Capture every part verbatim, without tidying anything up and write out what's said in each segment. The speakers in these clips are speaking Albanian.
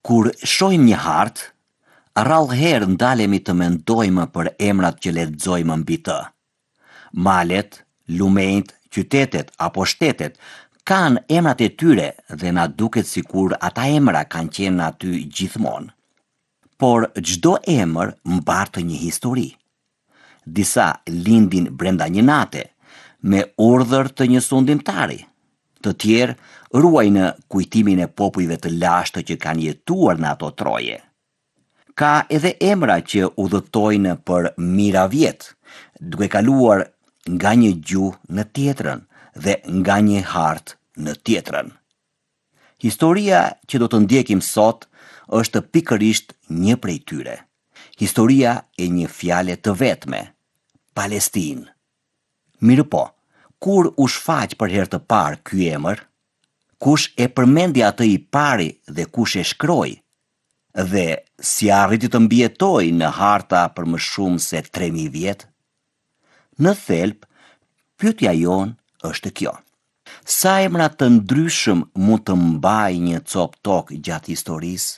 Kur shohim një hartë, rrallëherë ndalemi të mendojmë për emrat që lexojmë mbi të. Malet, lumenjt, qytetet apo shtetet kanë emrat e tyre dhe na duket sikur ata emra kanë qenë aty gjithmonë. Por çdo emër mbartë një histori. Disa lindin brenda një nate, me urdhër të një sundimtari. Të tjerë ruajnë kujtimin e popujve të lashtë që kanë jetuar në ato troje. Ka edhe emra që udhëtojnë për mijëra vjet, duke kaluar nga një gjuhë në tjetrën dhe nga një hartë në tjetrën. Historia që do të ndjekim sot është pikërisht një prej tyre. Historia e një fjale të vetme, Palestinë. Mirë po, kur u shfaq për herë të parë ky emër? Kush e përmendi atë i pari dhe kush e shkroi? Dhe si arriti të mbijetoj në harta për më shumë se tre mijë vjet? Në thelb, pyetja jon është kjo. Sa emra të ndryshëm mund të mbajë një copë tokë gjatë historisë?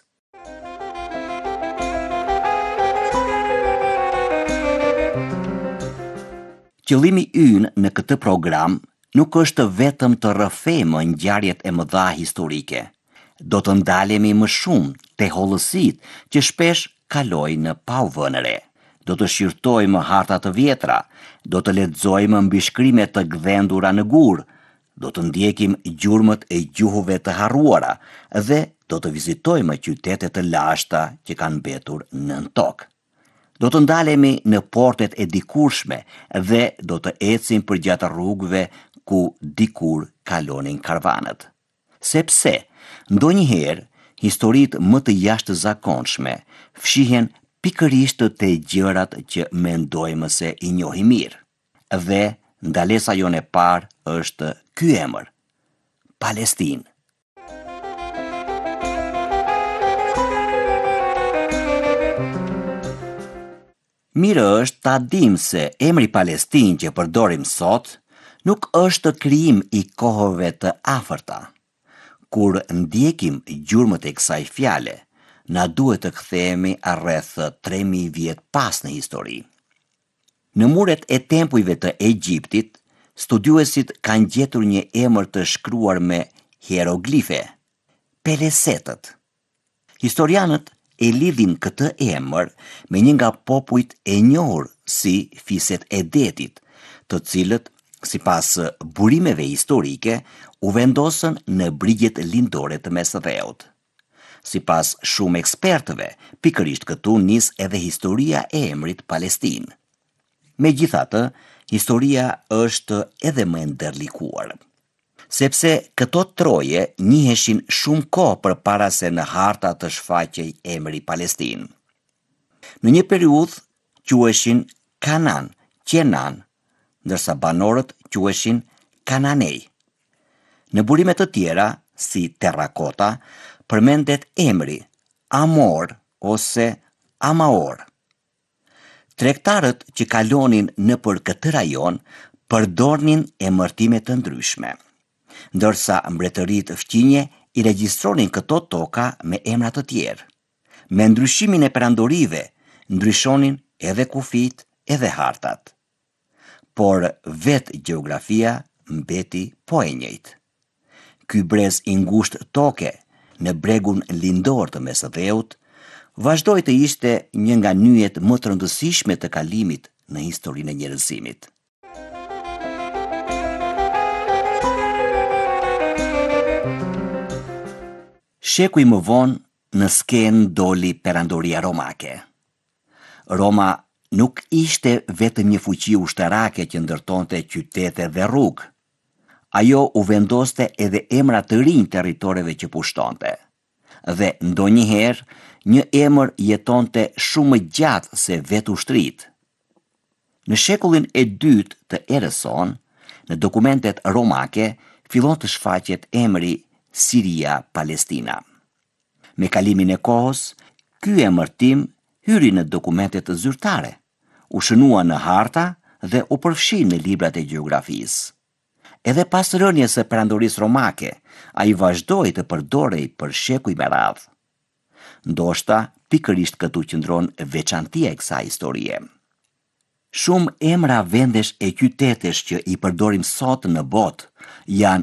Qëllimi ynë në këtë program nuk është vetëm të rrëfejmë ngjarjet e mëdha historike. Do të ndalemi më shumë te hollësitë që shpesh kalojnë pa u vënë re. Do të shqyrtojmë harta të vjetra, do të lexojmë mbishkrime të gdhendura në gur, do të ndjekim gjurmët e gjuhëve të harruara dhe do të vizitojmë qytete të lashta që kanë mbetur nën tokë. Do të ndalemi në portet e dikurshme dhe do të ecim përgjatë rrugëve ku dikur kalonin karvanët. Sepse, ndonjëherë, historitë më të jashtëzakonshme fshihen pikërisht te gjërat që mendojmë se i njohim mirë. Dhe ndalesa jone e parë është ky emër, Palestinë. Mirë është ta dim se emri Palestinë që përdorim sot nuk është krijim i kohëve të afërta. Kur ndjekim gjurmët e kësaj fjale, na duhet të kthehemi rreth tre mijë vjet pas në histori. Në muret e tempujve të Egjiptit, studiuesit kanë gjetur një emër të shkruar me hieroglife, Pelesetët. Historianët e lidhin këtë emër me një nga popujt e njohur si fiset e detit, të cilët, sipas burimeve historike, u vendosën në brigjet lindore të Mesdheut. Sipas shumë ekspertëve, pikërisht këtu nis edhe historia e emrit Palestinë. Megjithatë, historia është edhe më e ndërlikuar. Sepse këto troje njiheshin shumë kohë përpara se në harta të shfaqej emri Palestinë. Në një periudhë quheshin Kanan, Qenan, ndërsa banorët quheshin Kananej. Në burime të tjera, si terrakota, përmendet emri Amor ose Amaor. Tregtarët që kalonin nëpër këtë rajon përdornin emërtime të ndryshme, ndërsa mbretëritë fqinje i regjistronin këto toka me emra të tjerë. Me ndryshimin e perandorive, ndryshonin edhe kufit edhe hartat. Por vetë gjeografia mbeti po e njëjtë. Ky brez i ngushtë toke në bregun lindor të Mesdheut vazhdoi të ishte një nga nyjet më të rëndësishme të kalimit në historinë e njerëzimit. Shekuj më vonë, në skenë doli perandoria romake. Roma nuk ishte vetëm një fuqi ushtarake që ndërtonte qytete dhe rrugë. Ajo u vendoste edhe emra të rinj territoreve që pushtonte. Dhe ndonjëherë një emër jetonte shumë më gjatë se vetë ushtritë. Në shekullin e dytë të erës sonë, në dokumentet romake fillon të shfaqet emri Siria Palestina. Me kalimin e kohës, ky emërtim hyri në dokumentet zyrtare, u shënua në harta dhe u përfshi në librat e gjeografisë. Edhe pas rënies së perandorisë romake, ai vazhdoi të përdorej për shekuj me radhë. Ndoshta pikërisht këtu qëndron veçantia e kësaj historie. Shumë emra vendesh e qytetesh që i përdorim sot në botë janë